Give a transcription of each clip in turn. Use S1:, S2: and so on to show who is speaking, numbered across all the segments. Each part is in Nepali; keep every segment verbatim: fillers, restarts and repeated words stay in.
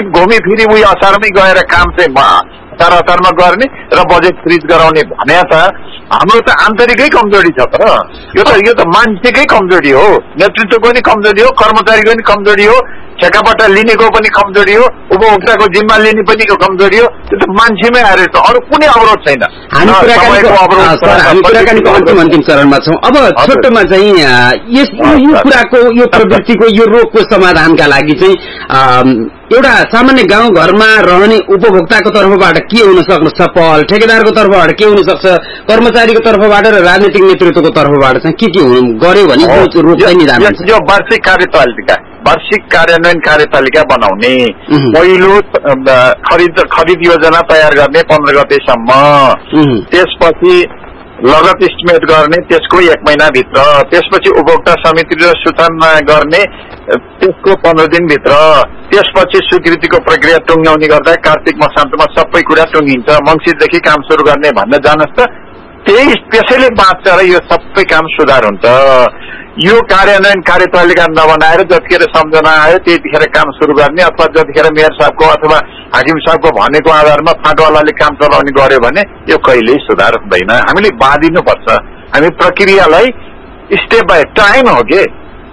S1: घुमी फिरी उही असारमै गएर काम चाहिँ असार असारमा गर्ने र बजेट फ्रिज गराउने भने त हाम्रो त आन्तरिकै कमजोरी छ त। यो त यो त मान्छेकै कमजोरी हो, नेतृत्वको पनि कमजोरी हो, कर्मचारीको पनि कमजोरी हो, ठेकापट्टा लिनेको पनि कमजोरी हो, उपभोक्ताको जिम्मा लिने पनि कमजोरी हो। त्यो त मान्छेमै आएर छ, अरू कुनै अवरोध छैन।
S2: हामी कुराकानीको अन्तिम अन्तिम चरणमा छौँ। अब छोटोमा चाहिँ यस यो कुराको यो प्रवृत्तिको यो रोगको समाधानका लागि चाहिँ एउटा सामान्य गाउँघरमा रहने उपभोक्ताको तर्फबाट के हुन सक्छ, पहल ठेकेदारको तर्फबाट के हुन सक्छ, कर्मचारीको तर्फबाट र राजनीतिक नेतृत्वको तर्फबाट चाहिँ के के गर्यो भने रोग चाहिँ निदान हुन्छ?
S1: यो वार्षिक कार्यतालिका वार्षिक कार्यान्वयन कार्यतालिका बनाउने, पहिलो खरिद खरिद योजना तयार गर्ने पन्ध्र गतेसम्म, त्यसपछि लगत इस्टिमेट गर्ने त्यसको एक महिनाभित्र, त्यसपछि उपभोक्ता समिति र सूचना गर्ने त्यसको पन्ध्र दिनभित्र, त्यसपछि स्वीकृतिको प्रक्रिया टुङ्ग्याउने गर्दा कार्तिक मसान्तमा सबै कुरा टुङ्गिन्छ, मङ्सिरदेखि काम सुरु गर्ने भन्न जानुहोस् त। त्यही त्यसैले बाँच्छ र यो सबै काम सुधार हुन्छ। यो कार्यान्वयन कार्यतालिका नबनाएर जतिखेर सम्झना आयो त्यतिखेर काम सुरु गर्ने अथवा जतिखेर मेयर साहबको अथवा हाकिम साहबको भनेको आधारमा फाँटवालाले काम चलाउने गर्यो भने यो कहिल्यै सुधार हुँदैन। हामीले बाँधिनुपर्छ, हामी प्रक्रियालाई स्टेप बाई टाइम हो के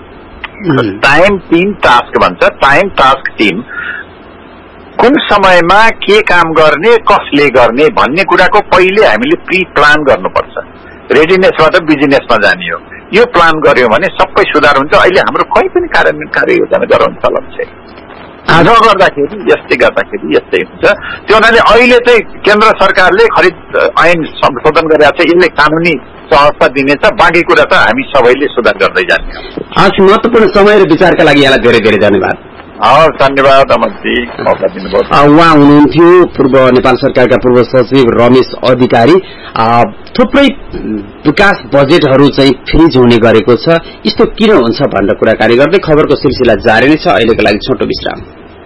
S1: टाइम टीम टास्क भन्छ, टाइम टास्क टीम कुन समयमा के काम गर्ने कसले गर्ने भन्ने कुराको पहिले हामीले प्री प्लान गर्नुपर्छ। रेडिनेसबाट बिजनेसमा जाने हो, यो प्लान गर्यो भने सबै सुधार हुन्छ। अहिले हाम्रो कहीँ पनि कार्यान्वयन कार्ययोजना गराउन चलन छैन, आज गर्दाखेरि यस्तै गर्दाखेरि यस्तै हुन्छ। त्यो हुनाले अहिले चाहिँ केन्द्र सरकारले खरिद ऐन संशोधन गरेका छ, यसले कानुनी सहजता दिनेछ, बाँकी कुरा त हामी सबैले सुधार गर्दै जाने।
S2: हस्, महत्त्वपूर्ण समय र विचारका लागि यहाँलाई धेरै धेरै धन्यवाद।
S1: हस्, धन्यवाद अमरजी, मौका दिनुभयो।
S2: उहाँ हुनुहुन्थ्यो पूर्व नेपाल सरकारका पूर्व सचिव रमेश अधिकारी। थुप्रै विकास बजेटहरू चाहिँ फ्रिज हुने गरेको छ, यस्तो किन हुन्छ भनेर कुराकानी गर्दै खबरको सिलसिला जारी नै छ। अहिलेको लागि छोटो विश्राम।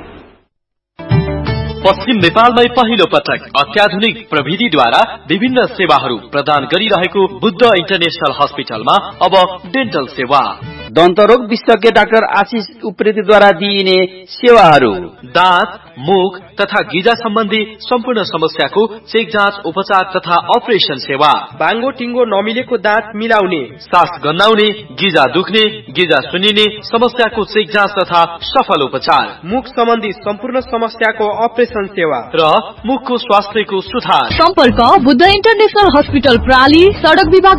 S3: पश्चिम नेपालमै पहिलो पटक अत्याधुनिक प्रविधिद्वारा विभिन्न सेवाहरू प्रदान गरिरहेको बुद्ध इन्टरनेशनल हस्पिटलमा अब डेन्टल सेवा,
S4: दन्तरोग विशेषज्ञ डाक्टर आशिष उप्रेतीद्वारा दिइने सेवाहरू,
S3: दाँत, मुख तथा गिजा सम्बन्धी सम्पूर्ण समस्याको चेक जाँच, उपचार तथा अपरेसन सेवा,
S4: बाङ्गो टिङ्गो नमिलेको दाँत मिलाउने,
S3: सास गन्नाउने, गिजा दुख्ने, गिजा सुनिने समस्याको चेक जाँच तथा सफल उपचार,
S4: मुख सम्बन्धी सम्पूर्ण समस्याको अपरेसन सेवा
S3: र मुखको स्वास्थ्यको सुधार।
S5: सम्पर्क बुद्ध इन्टरनेशनल हस्पिटल प्राली, सडक विभाग